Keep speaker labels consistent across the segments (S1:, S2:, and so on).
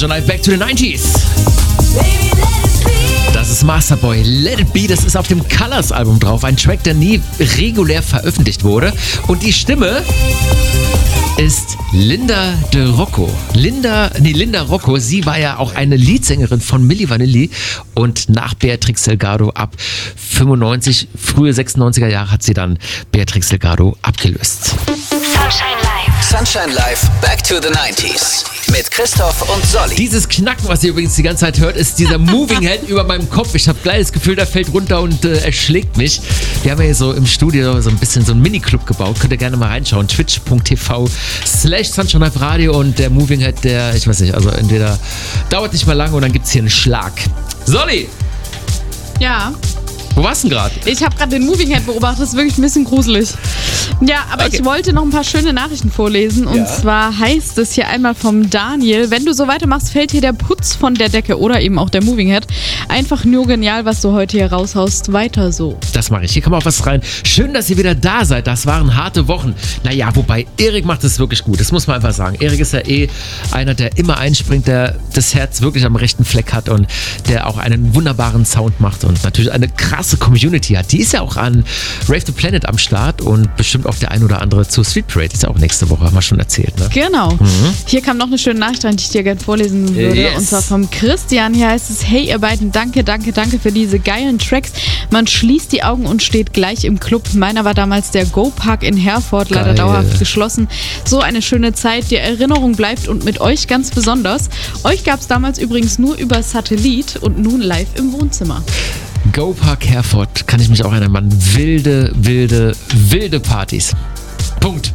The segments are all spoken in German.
S1: Sunshine Live, Back to the 90s. Das ist Masterboy, Let It Be, das ist auf dem Colors-Album drauf. Ein Track, der nie regulär veröffentlicht wurde. Und die Stimme ist Linda de Rocco. Linda Rocco, sie war ja auch eine Leadsängerin von Milli Vanilli und nach Beatrix Delgado ab 95, frühe 96er Jahre hat sie dann Beatrix Delgado abgelöst.
S2: Sunshine Live, Back to the 90s. Mit Christoph und Solly.
S1: Dieses Knacken, was ihr übrigens die ganze Zeit hört, ist dieser Moving Head über meinem Kopf. Ich habe gleich das Gefühl, der fällt runter und erschlägt mich. Wir haben ja hier so im Studio so ein bisschen so einen Mini-Club gebaut. Könnt ihr gerne mal reinschauen. twitch.tv/Sunshine Live Radio und der Moving Head, der, ich weiß nicht, also entweder dauert nicht mal lange und dann gibt's hier einen Schlag. Solly!
S3: Ja.
S1: Wo warst du denn gerade?
S3: Ich habe gerade den Moving Head beobachtet, das ist wirklich ein bisschen gruselig. Ja, aber
S1: Okay.
S3: Ich wollte noch ein paar schöne Nachrichten vorlesen. Und zwar heißt es hier einmal vom Daniel: Wenn du so weitermachst, fällt hier der Putz von der Decke oder eben auch der Moving Head. Einfach nur genial, was du heute hier raushaust. Weiter so.
S1: Das mache ich. Hier kommt auch was rein. Schön, dass ihr wieder da seid. Das waren harte Wochen. Naja, wobei Erik macht es wirklich gut. Das muss man einfach sagen. Erik ist ja einer, der immer einspringt, der das Herz wirklich am rechten Fleck hat und der auch einen wunderbaren Sound macht und natürlich eine krasse Community hat. Die ist ja auch an Rave the Planet am Start und bestimmt auch der ein oder andere zu Street Parade. Ist ja auch nächste Woche, haben wir schon erzählt. Ne?
S3: Genau. Hier kam noch eine schöne Nachricht rein, die ich dir gerne vorlesen würde.
S1: Yes.
S3: Und zwar vom Christian. Hier heißt es: Hey ihr beiden, danke für diese geilen Tracks. Man schließt die Augen und steht gleich im Club. Meiner war damals der Go Park in Herford, leider
S1: Geil.
S3: dauerhaft geschlossen. So eine schöne Zeit. Die Erinnerung bleibt und mit euch ganz besonders. Euch gab es damals übrigens nur über Satellit und nun live im Wohnzimmer.
S1: Go Park Herford, kann ich mich auch erinnern, Mann. Wilde Partys. Punkt.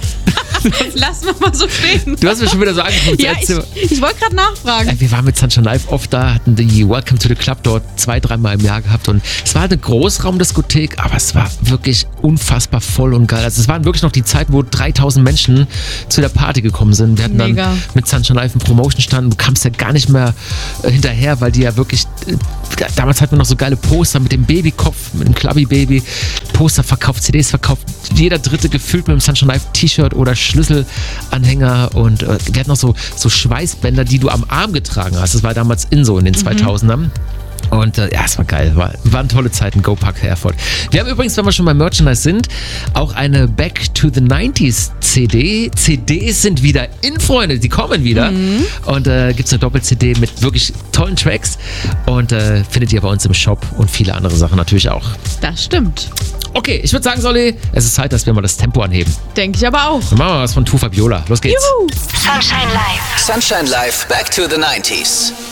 S3: Lass mal so stehen.
S1: Du hast mir schon wieder so angeguckt.
S3: Ja, ich wollte gerade nachfragen.
S1: Wir waren mit Sunshine Live oft da, hatten die Welcome to the Club dort 2-3 Mal im Jahr gehabt und es war eine Großraumdiskothek, aber es war wirklich unfassbar voll und geil. Also es waren wirklich noch die Zeiten, wo 3000 Menschen zu der Party gekommen sind. Wir hatten
S3: Mega.
S1: dann mit Sunshine Live einen Promotion-Stand, du kamst ja gar nicht mehr hinterher, weil die ja wirklich, damals hatten wir noch so geile Poster mit dem Babykopf, mit dem Clubby-Baby, Poster verkauft, CDs verkauft, jeder Dritte gefüllt mit einem Sunshine Live T-Shirt oder Schlüsselanhänger und wir hatten noch so Schweißbänder, die du am Arm getragen hast. Das war damals in den 2000ern. Und ja, es war geil. Waren tolle Zeiten, Go Park Herford. Wir haben übrigens, wenn wir schon beim Merchandise sind, auch eine Back to the 90s CD. CDs sind wieder in, Freunde. Die kommen wieder. Und gibt es eine Doppel-CD mit wirklich tollen Tracks. Und findet ihr bei uns im Shop und viele andere Sachen natürlich auch.
S3: Das stimmt.
S1: Okay, ich würde sagen, Solly, es ist Zeit, dass wir mal das Tempo anheben.
S3: Denke ich aber auch.
S1: Dann machen wir was von Tufa Viola. Los geht's.
S3: Juhu.
S2: Sunshine Live, Back to the 90s.